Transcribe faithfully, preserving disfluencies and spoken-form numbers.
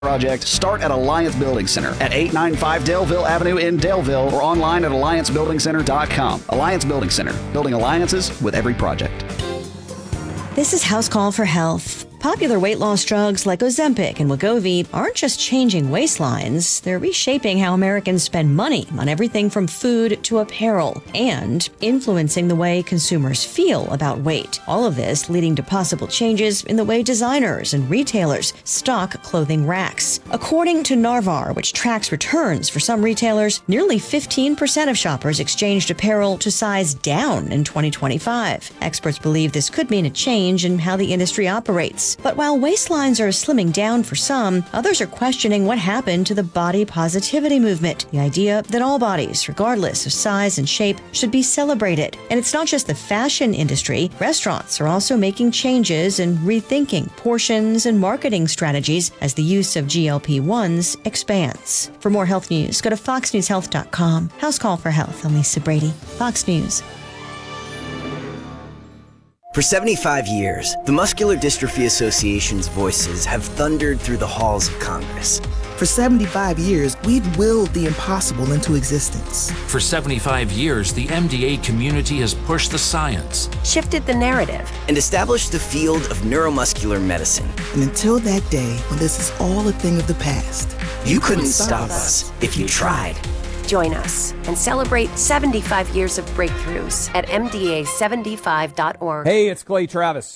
project, start at Alliance Building Center at eight ninety-five Delville Avenue in Delville or online at alliance building center dot com. Alliance Building Center, building alliances with every project. This is House Call for Health. Popular weight loss drugs like Ozempic and Wegovy aren't just changing waistlines, they're reshaping how Americans spend money on everything from food to apparel and influencing the way consumers feel about weight. All of this leading to possible changes in the way designers and retailers stock clothing racks. According to Narvar, which tracks returns for some retailers, nearly fifteen percent of shoppers exchanged apparel to size down in twenty twenty-five. Experts believe this could mean a change in how the industry operates. But while waistlines are slimming down for some, others are questioning what happened to the body positivity movement. The idea that all bodies, regardless of size and shape, should be celebrated. And it's not just the fashion industry. Restaurants are also making changes and rethinking portions and marketing strategies as the use of G L P ones expands. For more health news, go to fox news health dot com. House Call for Health. I'm Lisa Brady, Fox News. For seventy-five years, the Muscular Dystrophy Association's voices have thundered through the halls of Congress. For seventy-five years, we've willed the impossible into existence. For seventy-five years, the M D A community has pushed the science, shifted the narrative, and established the field of neuromuscular medicine. And until that day, when this is all a thing of the past, you couldn't stop us if you tried. Join us and celebrate seventy-five years of breakthroughs at M D A seventy-five dot org. Hey, it's Clay Travis.